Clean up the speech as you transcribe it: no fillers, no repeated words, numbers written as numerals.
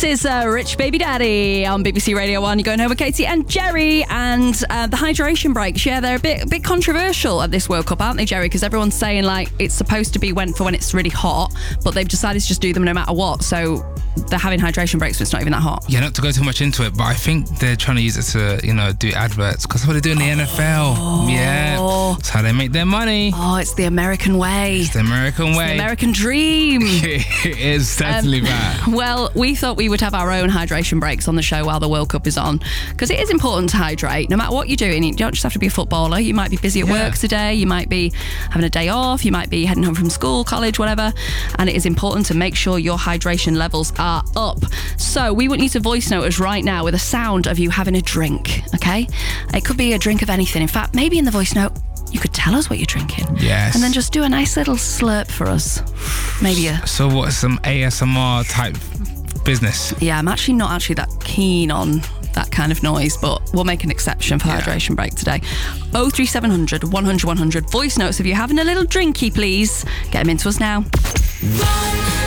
This is Rich Baby Daddy on BBC Radio 1. You're going home with Katie and Jerry. And the hydration breaks, yeah, they're a bit controversial at this World Cup, aren't they, Jerry? Because everyone's saying, like, it's supposed to be when it's really hot, but they've decided to just do them no matter what. So they're having hydration breaks, but it's not even that hot. Yeah, not to go too much into it, but I think they're trying to use it to, do adverts. Because that's what they do in the NFL. Yeah. That's how they make their money. Oh, it's the American way. It's the American way. The American dream. It is certainly that. Well, we thought we would have our own hydration breaks on the show while the World Cup is on, because it is important to hydrate no matter what you're doing. You don't just have to be a footballer. You might be busy at work today, you might be having a day off, you might be heading home from school, college, whatever, and it is important to make sure your hydration levels are up. So we want you to voice note us right now with a sound of you having a drink, okay? It could be a drink of anything. In fact, maybe in the voice note you could tell us what you're drinking. Yes. And then just do a nice little slurp for us. Maybe So what, some ASMR type business? Yeah, I'm actually not that keen on that kind of noise, but we'll make an exception for hydration break today. 03700 100 100. Voice notes if you're having a little drinky, please. Get them into us now.